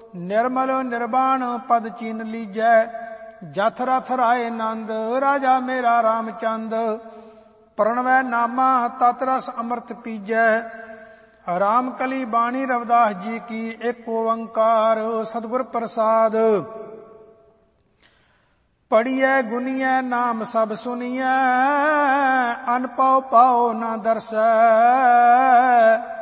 निर्मल निर्वाण पद चीन लीजै। जथ रथ राय नंद राजा मेरा रामचंद। प्रणवै नामा तत रस अमृत पीजै। राम कली बाणी रविदास जी की एक ओंकार सतगुर प्रसाद। पढ़िए गुनिए नाम सब सुनिए अन पाओ पाओ न दर्शै।